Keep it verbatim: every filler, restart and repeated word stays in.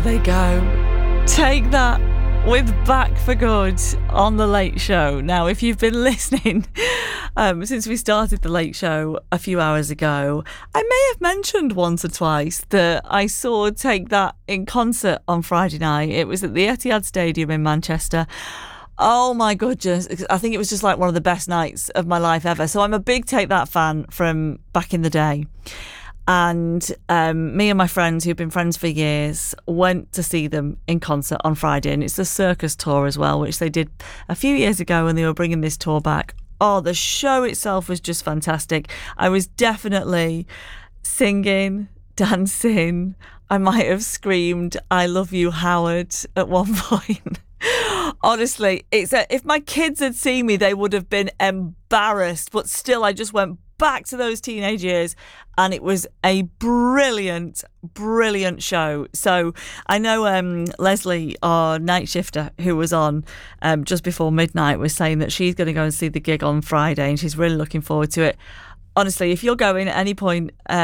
they go. Take That with Back for Good on The Late Show. Now, if you've been listening um, since we started The Late Show a few hours ago, I may have mentioned once or twice that I saw Take That in concert on Friday night. It was at the Etihad Stadium in Manchester. Oh my goodness, I think it was just like one of the best nights of my life ever. So I'm a big Take That fan from back in the day. And um, me and my friends, who've been friends for years, went to see them in concert on Friday. And it's the Circus tour as well, which they did a few years ago when they were bringing this tour back. Oh, the show itself was just fantastic. I was definitely singing, dancing. I might have screamed, "I love you, Howard," at one point. Honestly, it's a, if my kids had seen me, they would have been embarrassed. But still, I just went back to those teenage years, and it was a brilliant, brilliant show. So I know um, Leslie, our night shifter, who was on um, just before midnight, was saying that she's going to go and see the gig on Friday, and she's really looking forward to it. Honestly, if you're going at any point... Uh,